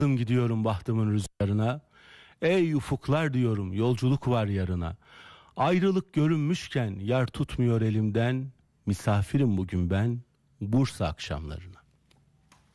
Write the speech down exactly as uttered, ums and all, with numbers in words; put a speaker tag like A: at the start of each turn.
A: gidiyorum bahtımın rüzgarına. Ey ufuklar diyorum, yolculuk var yarına. Ayrılık görünmüşken yar tutmuyor elimden. Misafirim bugün ben Bursa akşamlarına.